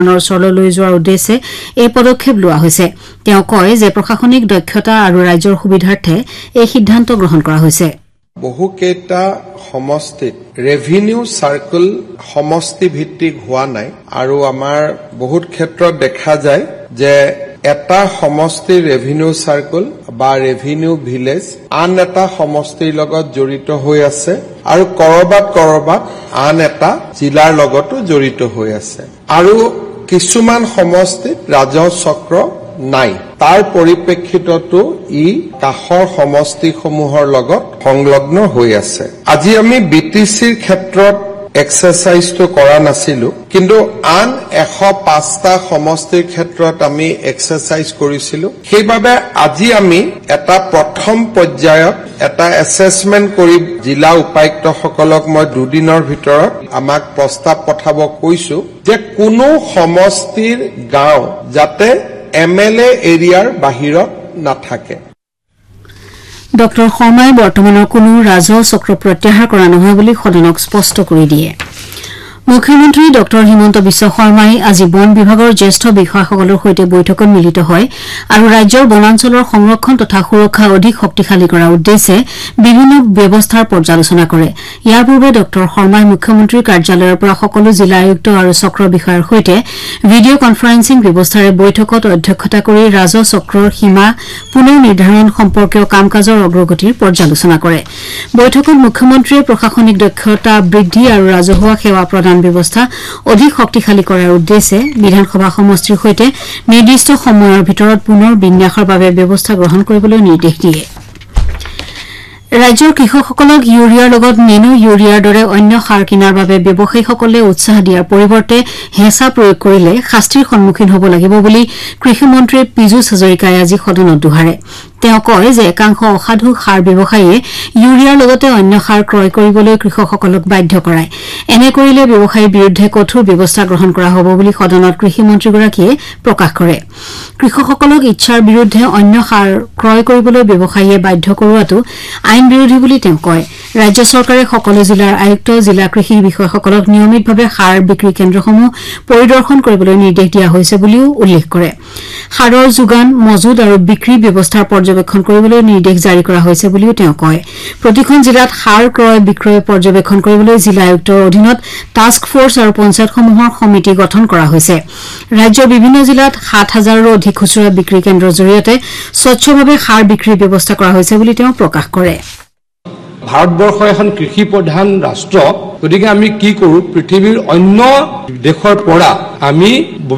ওচৰলৈ যোৱাৰ উদ্দেশ্যে এই পদক্ষেপ লোৱা হৈছে। তেওঁ কয় যে প্ৰশাসনিক দক্ষতা আৰু ৰাজ্যৰ সুবিধাৰ্থে এই সিদ্ধান্ত গ্ৰহণ কৰা হৈছে। বহুকেইটা সমষ্টিত ৰেভিনিউ চাৰ্কল সমষ্টি ভিত্তিক হোৱা নাই আৰু আমাৰ বহুত ক্ষেত্ৰত দেখা যায় যে এটা সমষ্টিৰ ৰেভিনিউ চাৰ্কল বা ৰেভিনিউ ভিলেজ আন এটা সমষ্টিৰ লগত জড়িত হৈ আছে আৰু কৰবাত আন এটা জিলাৰ লগতো জড়িত হৈ আছে আৰু কিছুমান সমষ্টিত ৰাজহ চক্ৰ নাই। তাৰ পৰিপ্ৰেক্ষিততো ই কাষৰ সমষ্টিসমূহৰ লগত সংলগ্ন হৈ আছে। আজি আমি বিটিচিৰ ক্ষেত্ৰত এক্সাৰচাইজটো কৰা নাছিলো, কিন্তু আন 105টা সমষ্টিৰ ক্ষেত্ৰত আমি এক্সাৰচাইজ কৰিছিলো। সেইবাবে আজি আমি এটা প্ৰথম পৰ্যায়ত এটা এছেছমেণ্ট কৰি জিলা উপায়ুক্তসকলক মই 2 দিনৰ ভিতৰত আমাক প্ৰস্তাৱ পঠাব কৈছো যে কোনো সমষ্টিৰ গাঁও যাতে MLA এৰিয়াৰ বাহিৰত নাথাকে। ডক্টৰ শৰ্মাই বৰ্তমানৰ কোনো ৰাজহ চক্ৰ প্ৰত্যাহাৰ কৰা নহয় বুলি সদনক স্পষ্ট কৰি দিয়ে। মুখ্যমন্ত্ৰী ডক্টৰ হিমন্ত বিশ্ব শৰ্মাই আজি বন বিভাগৰ জ্যেষ্ঠ বিষয়াসকলৰ সৈতে বৈঠকত মিলিত হয় আৰু ৰাজ্যৰ বনাঞ্চলৰ সংৰক্ষণ তথা সুৰক্ষা অধিক শক্তিশালী কৰাৰ উদ্দেশ্যে বিভিন্ন ব্যৱস্থাৰ পৰ্যালোচনা কৰে। ইয়াৰ পূৰ্বে ডক্টৰ শৰ্মাই মুখ্যমন্ত্ৰীৰ কাৰ্যালয়ৰ পৰা সকলো জিলা আয়ুক্ত আৰু চক্ৰ বিষয়াৰ সৈতে ভিডিঅ' কনফাৰেন্সিং ব্যৱস্থাৰে বৈঠকত অধ্যক্ষতা কৰি ৰাজহ চক্ৰৰ সীমা পুনৰ নিৰ্ধাৰণ সম্পৰ্কীয় কাম কাজৰ অগ্ৰগতিৰ পৰ্যালোচনা কৰে। বৈঠকত মুখ্যমন্ত্ৰীয়ে প্ৰশাসনিক দক্ষতা বৃদ্ধি আৰু ৰাজহুৱা সেৱা প্ৰদান ব্যৱস্থা অধিক শক্তিশালী কৰাৰ উদ্দেশ্যে বিধানসভা সমষ্টিৰ সৈতে নিৰ্দিষ্ট সময়ৰ ভিতৰত পুনৰ বিন্যাসৰ বাবে ব্যৱস্থা গ্ৰহণ কৰিবলৈ নিৰ্দেশ দিয়ে। ৰাজ্যৰ কৃষকসকলক ইউৰিয়াৰ লগত নেনো ইউৰিয়াৰ দৰে অন্য সাৰ কিনাৰ বাবে ব্যৱসায়ীসকলে উৎসাহ দিয়াৰ পৰিৱৰ্তে হেঁচা প্ৰয়োগ কৰিলে শাস্তিৰ সন্মুখীন হ'ব লাগিব বুলি কৃষিমন্ত্ৰী পীযুষ হাজৰিকাই আজি সদনত দোহাৰে। তেওঁ কয় যে একাংশ অসাধু সাৰ ব্যৱসায়ীয়ে ইউৰিয়াৰ লগতে অন্য সাৰ ক্ৰয় কৰিবলৈ কৃষকসকলক বাধ্য কৰায়। এনে কৰিলে ব্যৱসায়ীৰ বিৰুদ্ধে কঠোৰ ব্যৱস্থা গ্ৰহণ কৰা হ'ব বুলি সদনত কৃষিমন্ত্ৰীগৰাকীয়ে প্ৰকাশ কৰে। কৃষকসকলক ইচ্ছাৰ বিৰুদ্ধে অন্য সাৰ ক্ৰয় কৰিবলৈ ব্যৱসায়ীয়ে বাধ্য কৰোৱাটো আইন বিৰোধী বুলি তেওঁ কয়। ৰাজ্য চৰকাৰে সকলো জিলাৰ আয়ুক্ত জিলা কৃষি বিষয়াসকলক নিয়মিতভাৱে সাৰ বিক্ৰী কেন্দ্ৰসমূহ পৰিদৰ্শন কৰিবলৈ নিৰ্দেশ দিয়া হৈছে বুলিও উল্লেখ কৰে। সাৰৰ যোগান মজুত আৰু বিক্ৰী ব্যৱস্থাৰ পৰ্যবেক্ষণ কৰিবলৈ নিৰ্দেশ জাৰি কৰা হৈছে বুলিও তেওঁ কয়। প্ৰতিখন জিলাত সাৰ ক্ৰয় বিক্ৰয় পৰ্যবেক্ষণ কৰিবলৈ জিলা আয়ুক্তৰ অধীনত টাস্ক ফৰ্চ আৰু পঞ্চায়তসমূহৰ সমিতি গঠন কৰা হৈছে। ৰাজ্যৰ বিভিন্ন জিলাত 7,000ৰো অধিক খুচুৰা বিক্ৰী কেন্দ্ৰৰ জৰিয়তে স্বচ্ছভাৱে সাৰ বিক্ৰীৰ ব্যৱস্থা কৰা হৈছে বুলি তেওঁ প্ৰকাশ কৰে। ভাৰতবৰ্ষ এখন কৃষি প্ৰধান ৰাষ্ট্ৰ, গতিকে আমি কি কৰো পৃথিৱীৰ অন্য দেশৰ পৰা আমি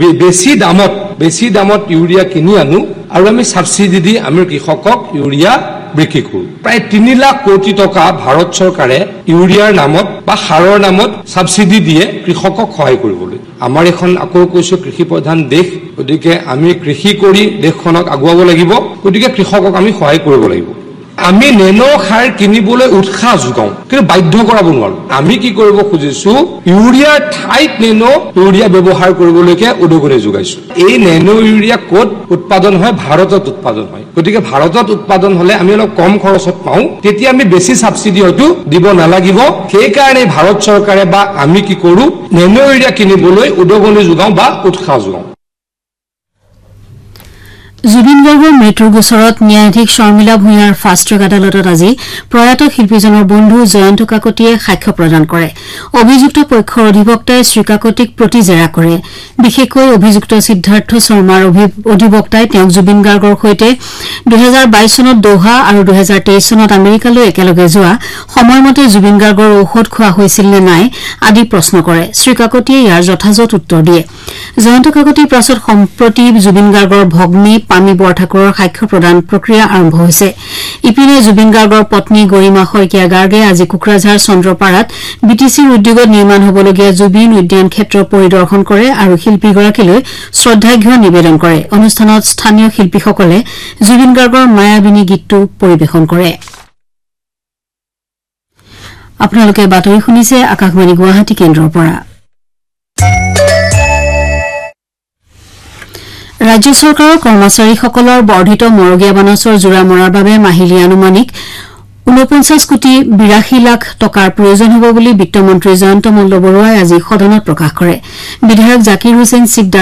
বেছি দামত ইউৰিয়া কিনি আনো আৰু আমি সাবসিডি দি আমাৰ কৃষকক ইউৰিয়া বিক্ৰী কৰো। প্ৰায় 3 লাখ কোটি টকা ভাৰত চৰকাৰে ইউৰিয়াৰ নামত বা সাৰৰ নামত সাবসিডি দিয়ে কৃষকক সহায় কৰিবলৈ। আমাৰ এখন আকৌ কৈছো কৃষি প্ৰধান দেশ, গতিকে আমি কৃষি কৰি দেশখনক আগুৱাব লাগিব, গতিকে কৃষকক আমি সহায় কৰিব লাগিব। আমি নেনো সাৰ কিনিবলৈ উৎসাহ যোগাও, কিন্তু বাধ্য কৰাব নোৱাৰো। আমি কি কৰিব খুজিছো ইউৰিয়াৰ ঠাইত নেনো ইউৰিয়া ব্যৱহাৰ কৰিবলৈকে উদগনি যোগাইছো। এই নেনো ইউৰিয়া ক'ত উৎপাদন হয়? ভাৰতত উৎপাদন হয়। গতিকে ভাৰতত উৎপাদন হলে আমি অলপ কম খৰচত পাওঁ, তেতিয়া আমি বেছি সাবসিডি হয়তো দিব নালাগিব। সেইকাৰণে ভাৰত চৰকাৰে বা আমি কি কৰো নেনো ইউৰিয়া কিনিবলৈ উদগনি যোগাও বা উৎসাহ যোগাও। জুবিন গাৰ্গৰ মৃত্যুৰ গোচৰত ন্যায়াধীশ শৰ্মিলা ভূঞাৰ ফাষ্ট ট্ৰেক আদালতত আজি প্ৰয়াত শিল্পীজনৰ বন্ধু জয়ন্ত কাকতিয়ে সাক্ষ্য প্ৰদান কৰে। অভিযুক্ত পক্ষৰ অধিবক্তাই শ্ৰীকাকতিক প্ৰতি জেৰা কৰে। বিশেষকৈ অভিযুক্ত সিদ্ধাৰ্থ শৰ্মাৰ অধিবক্তাই তেওঁক জুবিন গাৰ্গৰ সৈতে 2022 চনত দোহা আৰু 2023 চনত আমেৰিকালৈ একেলগে যোৱা সময়মতে জুবিন গাৰ্গৰ ঔষধ খোৱা হৈছিল নে নাই আদি প্ৰশ্ন কৰে। শ্ৰীকাকতিয়ে ইয়াৰ যথাযথ উত্তৰ দিয়ে। জয়ন্ত কাকতিৰ পাছত সম্প্ৰতি জুবিন গাৰ্গৰ ভগ্নী পামী বৰঠাকুৰৰ সাক্ষ্য প্ৰদান প্ৰক্ৰিয়া আৰম্ভ হৈছে। ইপিনে জুবিন গাৰ্গৰ পত্নী গৰিমা শইকীয়া গাৰ্গে আজি কোকৰাঝাৰ চন্দ্ৰপাৰাত বিটিচিৰ উদ্যোগত নিৰ্মাণ হবলগীয়া জুবিন উদ্যান ক্ষেত্ৰ পৰিদৰ্শন কৰে আৰু শিল্পীগৰাকীলৈ শ্ৰদ্ধাৰ্ঘ্য নিবেদন কৰে। অনুষ্ঠানত স্থানীয় শিল্পীসকলে জুবিন গাৰ্গৰ মায়াবিনী গীতটো পৰিৱেশন কৰে। আপোনালোকে বাতৰি শুনিছে আকাশবাণী গুৱাহাটী কেন্দ্ৰৰ পৰা। ৰাজ্য চৰকাৰৰ কৰ্মচাৰীসকলৰ বৰ্ধিত মৰগীয়া বানচৰ জোৰা মৰাৰ বাবে মাহিলী আনুমানিক 49 কোটি 82 লাখ টকাৰ প্ৰয়োজন হ'ব বুলি বিত্তমন্ত্ৰী জয়ন্ত মল্ল বৰুৱাই আজি সদনত প্ৰকাশ কৰে। বিধায়ক জাকিৰ হুছেইন সিকদাৰ